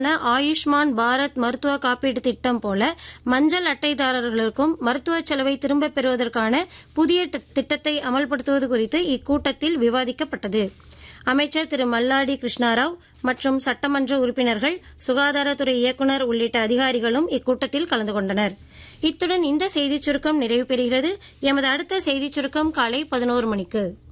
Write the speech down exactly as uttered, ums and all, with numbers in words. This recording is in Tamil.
ஆயுஷ்மான் பாரத் மருத்துவ காப்பீட்டு திட்டம் போல மஞ்சள் அட்டைதாரர்களுக்கும் மருத்துவ செலவை திரும்பப் பெறுவதற்கான புதிய திட்டத்தை அமல்படுத்துவது குறித்து இக்கூட்டத்தில் விவாதிக்கப்பட்டது. அமைச்சர் திரு மல்லாடி கிருஷ்ணாராவ் மற்றும் சட்டமன்ற உறுப்பினர்கள், சுகாதாரத்துறை இயக்குநர் உள்ளிட்ட அதிகாரிகளும் இக்கூட்டத்தில் கலந்து கொண்டனர். இத்துடன் இந்த செய்திச் சுருக்கம் நிறைவு பெறுகிறது. எமது அடுத்த செய்திச் சுருக்கம் காலை பதினோரு மணிக்கு.